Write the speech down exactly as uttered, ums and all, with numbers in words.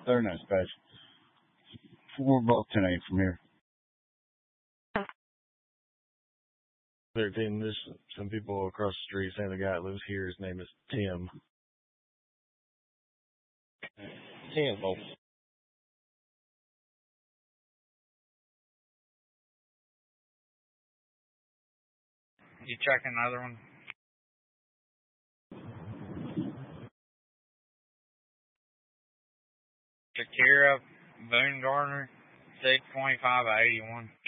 Very nice badge. We're about ten eight from here. thirteen, there's some people across the street saying the guy that lives here, his name is Tim. Tim, oh. You check another one? Shakira Boone Gardner, six twenty-five eighty-one.